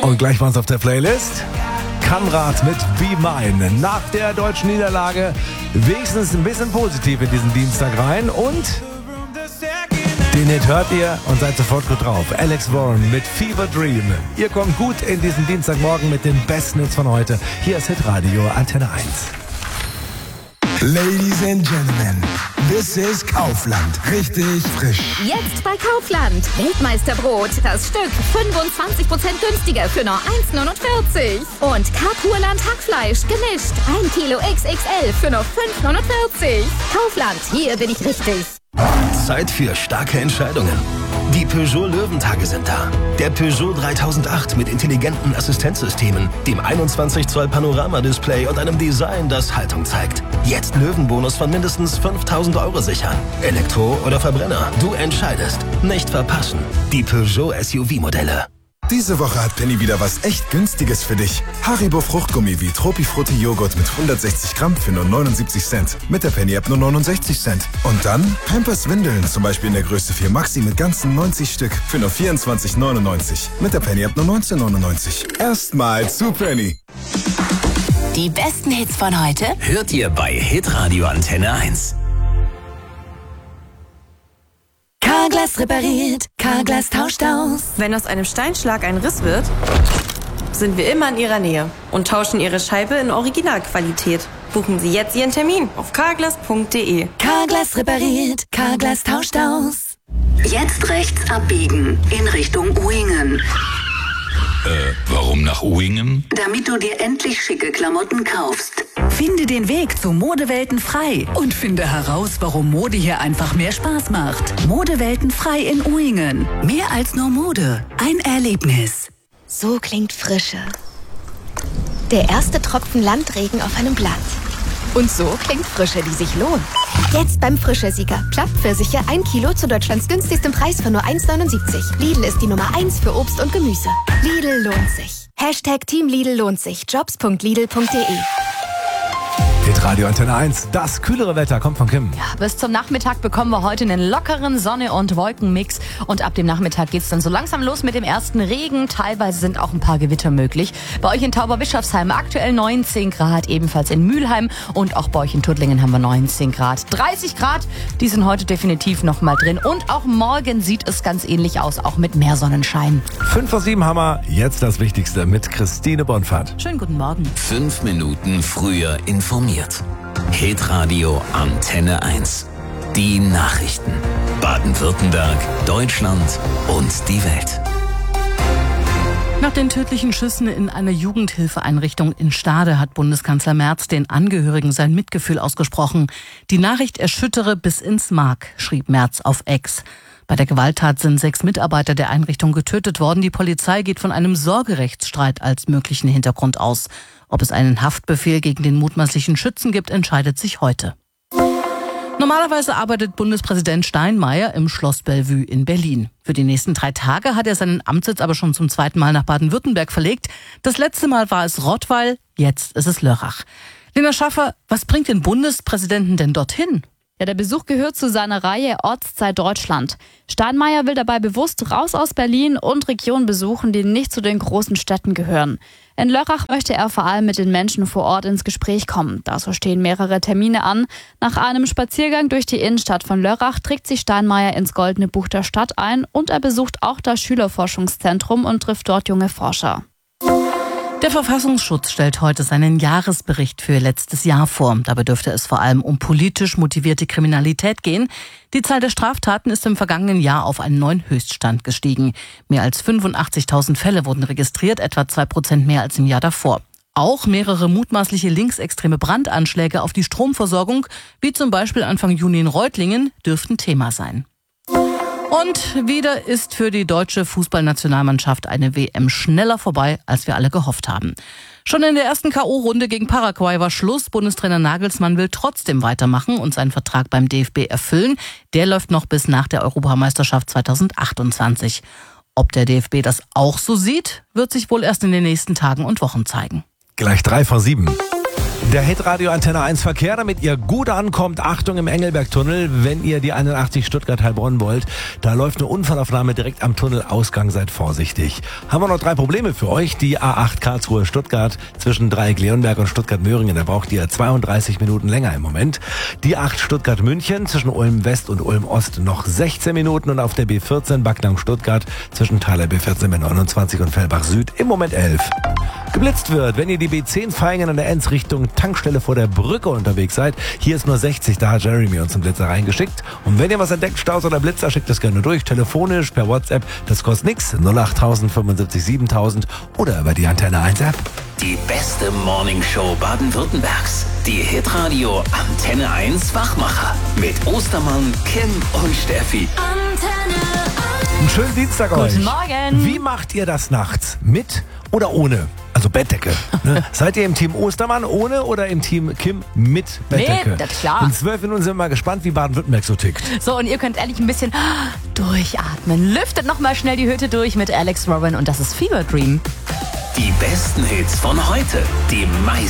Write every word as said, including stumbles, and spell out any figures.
Und gleich bei uns auf der Playlist Konrad mit Be Mine. Nach der deutschen Niederlage wenigstens ein bisschen positiv in diesen Dienstag rein. Und den Hit hört ihr und seid sofort gut drauf. Alex Warren mit Fever Dream. Ihr kommt gut in diesen Dienstagmorgen mit den besten Hits von heute. Hier ist Hitradio Antenne eins. Ladies and Gentlemen, this is Kaufland. Richtig frisch. Jetzt bei Kaufland. Weltmeisterbrot. Das Stück fünfundzwanzig Prozent günstiger für nur eins neunundvierzig. Und Karpurland Hackfleisch gemischt. ein Kilo X X L für nur fünf neunundvierzig. Kaufland, hier bin ich richtig. Zeit für starke Entscheidungen. Die Peugeot Löwentage sind da. Der Peugeot dreitausendacht mit intelligenten Assistenzsystemen, dem einundzwanzig Zoll Panoramadisplay und einem Design, das Haltung zeigt. Jetzt Löwenbonus von mindestens fünftausend Euro sichern. Elektro oder Verbrenner, du entscheidest. Nicht verpassen. Die Peugeot S U V-Modelle. Diese Woche hat Penny wieder was echt Günstiges für dich. Haribo Fruchtgummi wie Tropifrutti Joghurt mit hundertsechzig Gramm für nur neunundsiebzig Cent. Mit der Penny-App nur neunundsechzig Cent. Und dann Pampers Windeln, zum Beispiel in der Größe vier Maxi mit ganzen neunzig Stück für nur vierundzwanzig neunundneunzig. Mit der Penny-App nur neunzehn neunundneunzig. Erstmal zu Penny. Die besten Hits von heute Hört ihr bei Hitradio Antenne eins. Carglass repariert, Carglass tauscht aus. Wenn aus einem Steinschlag ein Riss wird, sind wir immer in Ihrer Nähe und tauschen Ihre Scheibe in Originalqualität. Buchen Sie jetzt Ihren Termin auf carglass punkt de. Carglass repariert, Carglass tauscht aus. Jetzt rechts abbiegen in Richtung Uingen. Äh, warum nach Uingen? Damit du dir endlich schicke Klamotten kaufst. Finde den Weg zu Modewelten frei und finde heraus, warum Mode hier einfach mehr Spaß macht. Modewelten frei in Uingen. Mehr als nur Mode, ein Erlebnis. So klingt Frische. Der erste Tropfen Landregen auf einem Blatt. Und so klingt Frische, die sich lohnt. Jetzt beim Frische-Sieger. Plattpfirsiche ein Kilo zu Deutschlands günstigstem Preis von nur eins neunundsiebzig. Lidl ist die Nummer eins für Obst und Gemüse. Lidl lohnt sich. Hashtag Team Lidl lohnt sich. jobs punkt lidl punkt de. Hitradio Antenne eins. Das kühlere Wetter kommt von Kim. Ja, bis zum Nachmittag bekommen wir heute einen lockeren Sonne- und Wolkenmix. Und ab dem Nachmittag geht's dann so langsam los mit dem ersten Regen. Teilweise sind auch ein paar Gewitter möglich. Bei euch in Tauberbischofsheim aktuell neunzehn Grad, ebenfalls in Mülheim. Und auch bei euch in Tuttlingen haben wir neunzehn Grad. dreißig Grad, die sind heute definitiv noch mal drin. Und auch morgen sieht es ganz ähnlich aus, auch mit mehr Sonnenschein. fünf vor sieben haben wir. Jetzt das Wichtigste mit Christine Bonfahrt. Schönen guten Morgen. Fünf Minuten früher informiert. Hitradio Antenne eins. Die Nachrichten. Baden-Württemberg, Deutschland und die Welt. Nach den tödlichen Schüssen in einer Jugendhilfeeinrichtung in Stade hat Bundeskanzler Merz den Angehörigen sein Mitgefühl ausgesprochen. Die Nachricht erschüttere bis ins Mark, schrieb Merz auf X. Bei der Gewalttat sind sechs Mitarbeiter der Einrichtung getötet worden. Die Polizei geht von einem Sorgerechtsstreit als möglichen Hintergrund aus. Ob es einen Haftbefehl gegen den mutmaßlichen Schützen gibt, entscheidet sich heute. Normalerweise arbeitet Bundespräsident Steinmeier im Schloss Bellevue in Berlin. Für die nächsten drei Tage hat er seinen Amtssitz aber schon zum zweiten Mal nach Baden-Württemberg verlegt. Das letzte Mal war es Rottweil, jetzt ist es Lörrach. Lena Schaffer, was bringt den Bundespräsidenten denn dorthin? Ja, der Besuch gehört zu seiner Reihe Ortszeit Deutschland. Steinmeier will dabei bewusst raus aus Berlin und Regionen besuchen, die nicht zu den großen Städten gehören. In Lörrach möchte er vor allem mit den Menschen vor Ort ins Gespräch kommen. Dazu stehen mehrere Termine an. Nach einem Spaziergang durch die Innenstadt von Lörrach trägt sich Steinmeier ins Goldene Buch der Stadt ein und er besucht auch das Schülerforschungszentrum und trifft dort junge Forscher. Der Verfassungsschutz stellt heute seinen Jahresbericht für letztes Jahr vor. Dabei dürfte es vor allem um politisch motivierte Kriminalität gehen. Die Zahl der Straftaten ist im vergangenen Jahr auf einen neuen Höchststand gestiegen. Mehr als fünfundachtzigtausend Fälle wurden registriert, etwa zwei Prozent mehr als im Jahr davor. Auch mehrere mutmaßliche linksextreme Brandanschläge auf die Stromversorgung, wie zum Beispiel Anfang Juni in Reutlingen, dürften Thema sein. Und wieder ist für die deutsche Fußballnationalmannschaft eine W M schneller vorbei, als wir alle gehofft haben. Schon in der ersten K O-Runde gegen Paraguay war Schluss. Bundestrainer Nagelsmann will trotzdem weitermachen und seinen Vertrag beim D F B erfüllen. Der läuft noch bis nach der Europameisterschaft zweitausendachtundzwanzig. Ob der D F B das auch so sieht, wird sich wohl erst in den nächsten Tagen und Wochen zeigen. Gleich drei vor sieben. Der Hitradio Antenne eins Verkehr, damit ihr gut ankommt. Achtung im Engelbergtunnel, wenn ihr die einundachtzig Stuttgart-Heilbronn wollt. Da läuft eine Unfallaufnahme direkt am Tunnelausgang, seid vorsichtig. Haben wir noch drei Probleme für euch. Die A acht Karlsruhe-Stuttgart zwischen Dreieck-Leonberg und Stuttgart-Möhringen. Da braucht ihr zweiunddreißig Minuten länger im Moment. Die acht Stuttgart-München zwischen Ulm-West und Ulm-Ost noch sechzehn Minuten. Und auf der B vierzehn Backnang-Stuttgart zwischen Thaler B vierzehn B neunundzwanzig und Fellbach-Süd im Moment elf. Geblitzt wird, wenn ihr die B zehn Vaihingen an der Enz Richtung Tankstelle vor der Brücke unterwegs seid. Hier ist nur sechzig, da hat Jeremy uns einen Blitzer reingeschickt. Und wenn ihr was entdeckt, Staus oder Blitzer, schickt das gerne durch, telefonisch, per WhatsApp. Das kostet nix, null acht tausend fünfundsiebzig siebentausend oder über die Antenne eins App. Die beste Morningshow Baden-Württembergs. Die Hitradio Antenne eins Wachmacher. Mit Ostermann, Kim und Steffi. Antenne eins. Einen schönen Dienstag Guten euch. Morgen. Wie macht ihr das nachts? Mit oder ohne? Also Bettdecke. Ne? Seid ihr im Team Ostermann ohne oder im Team Kim mit Bettdecke? Mit, das ist klar. In zwölf Minuten sind wir mal gespannt, wie Baden-Württemberg so tickt. So, und ihr könnt ehrlich ein bisschen durchatmen. Lüftet nochmal schnell die Hütte durch mit Alex Robin und das ist Fever Dream. Die besten Hits von heute. Die meisten